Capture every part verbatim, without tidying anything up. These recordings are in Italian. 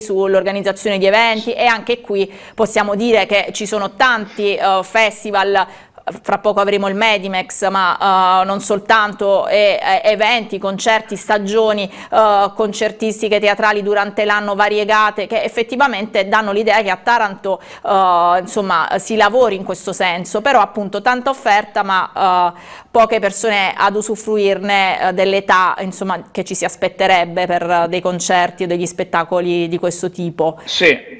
sull'organizzazione di eventi, e anche qui possiamo dire che ci sono tanti uh, festival. Fra poco avremo il Medimex, ma uh, non soltanto, e, e, eventi, concerti, stagioni uh, concertistiche, teatrali durante l'anno variegate, che effettivamente danno l'idea che a Taranto uh, insomma, si lavori in questo senso, però appunto tanta offerta ma uh, poche persone ad usufruirne uh, dell'età insomma, che ci si aspetterebbe per uh, dei concerti o degli spettacoli di questo tipo. Sì.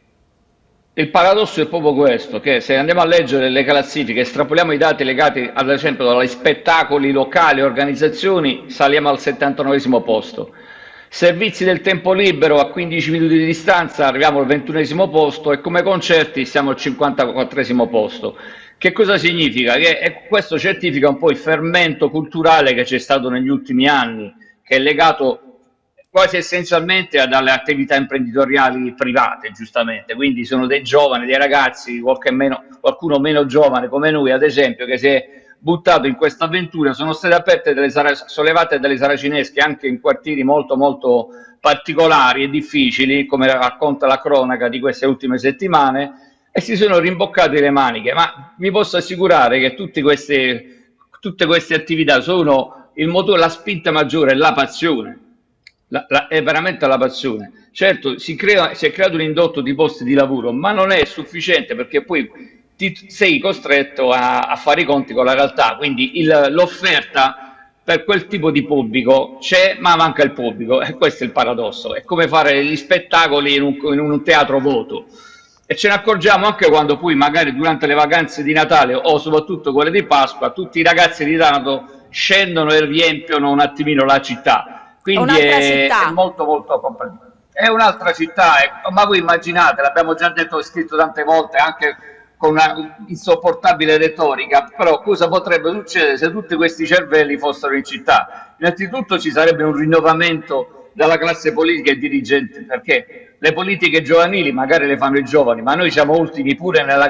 Il paradosso è proprio questo, che se andiamo a leggere le classifiche, estrapoliamo i dati legati ad esempio agli spettacoli locali, organizzazioni, saliamo al settantanovesimo posto. Servizi del tempo libero a quindici minuti di distanza arriviamo al ventunesimo posto, e come concerti siamo al cinquantaquattresimo posto. Che cosa significa? Che questo certifica un po' il fermento culturale che c'è stato negli ultimi anni, che è legato quasi essenzialmente alle attività imprenditoriali private, giustamente. Quindi sono dei giovani, dei ragazzi, meno, qualcuno meno giovane come noi, ad esempio, che si è buttato in questa avventura. Sono state aperte delle sollevate delle saracinesche anche in quartieri molto molto particolari e difficili, come racconta la cronaca di queste ultime settimane, e si sono rimboccati le maniche. Ma vi posso assicurare che tutte queste, tutte queste attività sono il motore, la spinta maggiore, la passione. La, la, è veramente la passione. Certo, si, crea, si è creato un indotto di posti di lavoro, ma non è sufficiente, perché poi ti, sei costretto a, a fare i conti con la realtà. Quindi l'offerta per quel tipo di pubblico c'è, ma manca il pubblico, e questo è il paradosso. È come fare gli spettacoli in un, in un teatro vuoto, e ce ne accorgiamo anche quando poi magari durante le vacanze di Natale o soprattutto quelle di Pasqua tutti i ragazzi di Taranto scendono e riempiono un attimino la città. Quindi è, è molto molto complesso. È un'altra città, è, ma voi immaginate, l'abbiamo già detto e scritto tante volte, anche con una insopportabile retorica, però cosa potrebbe succedere se tutti questi cervelli fossero in città? Innanzitutto ci sarebbe un rinnovamento della classe politica e dirigente, perché le politiche giovanili magari le fanno i giovani, ma noi siamo ultimi pure nella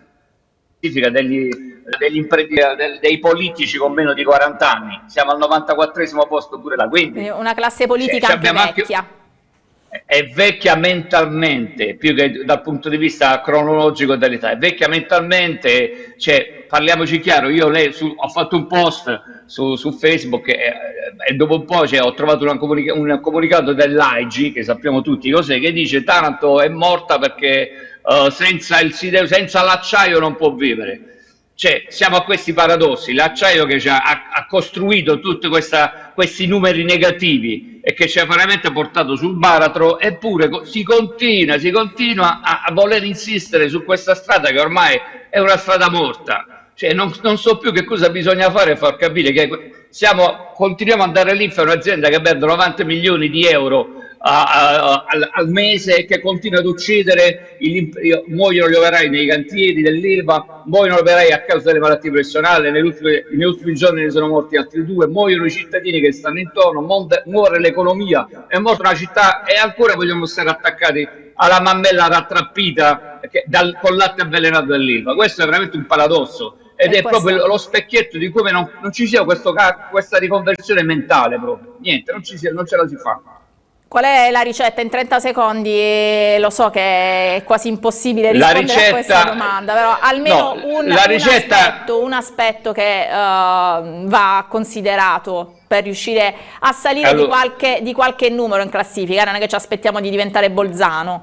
classifica degli... Degli del, dei politici con meno di quaranta anni, siamo al novantaquattresimo posto pure là, quindi una classe politica cioè, anche vecchia. Anche, è vecchia mentalmente, più che dal punto di vista cronologico dell'età, è vecchia mentalmente, cioè, parliamoci chiaro, io lei, su, ho fatto un post su, su Facebook e, e dopo un po' cioè, ho trovato una comunica un comunicato dell'A I G, che sappiamo tutti cos'è, che dice Taranto è morta perché uh, senza il senza l'acciaio non può vivere. Cioè, siamo a questi paradossi, l'acciaio che ci ha, ha costruito tutti questi numeri negativi e che ci ha veramente portato sul baratro, eppure si continua, si continua a, a voler insistere su questa strada che ormai è una strada morta. Cioè, non, non so più che cosa bisogna fare per far capire che siamo, continuiamo ad andare lì per un'azienda che perde novanta milioni di euro A, a, al, al mese, che continua ad uccidere, il, muoiono gli operai nei cantieri dell'Ilva, muoiono gli operai a causa delle malattie professionali, negli ultimi, negli ultimi giorni ne sono morti altri due, muoiono i cittadini che stanno intorno, monte, muore l'economia, è morta una città, e ancora vogliamo stare attaccati alla mammella rattrappita che, dal, con latte avvelenato dell'Ilva. Questo è veramente un paradosso, ed è, è proprio lo specchietto di come non, non ci sia questo, questa riconversione mentale proprio. Niente, non, ci sia, non ce la si fa. Qual è la ricetta in trenta secondi? Lo so che è quasi impossibile rispondere ricetta, a questa domanda, però almeno no, un, un, ricetta... aspetto, un aspetto che uh, va considerato per riuscire a salire allora... di, qualche, di qualche numero in classifica, non è che ci aspettiamo di diventare Bolzano.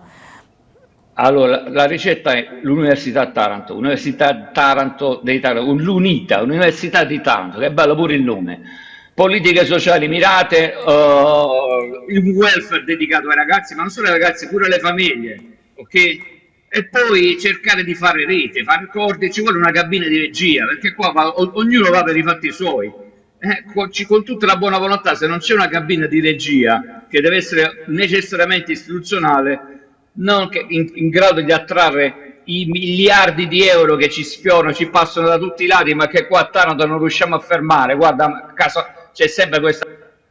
Allora, la ricetta è l'Università Taranto, Università Taranto dei Taranto, l'UNITA, Università di Taranto, che è bello pure il nome. Politiche sociali mirate, uh, il welfare dedicato ai ragazzi, ma non solo ai ragazzi, pure alle famiglie, ok? E poi cercare di fare rete, fare accordi, ci vuole una cabina di regia, perché qua va, ognuno va per i fatti suoi. Eh, con, con tutta la buona volontà, se non c'è una cabina di regia, che deve essere necessariamente istituzionale, non che in, in grado di attrarre i miliardi di euro che ci spionano, ci passano da tutti i lati, ma che qua a Taranto non riusciamo a fermare. Guarda, a caso c'è sempre questa,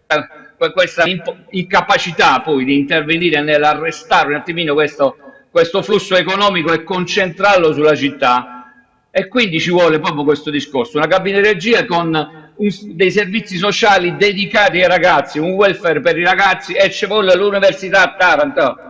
questa incapacità poi di intervenire nell'arrestare un attimino questo, questo flusso economico e concentrarlo sulla città, e quindi ci vuole proprio questo discorso, una cabina di regia con un, dei servizi sociali dedicati ai ragazzi, un welfare per i ragazzi, e ci vuole l'Università Taranto.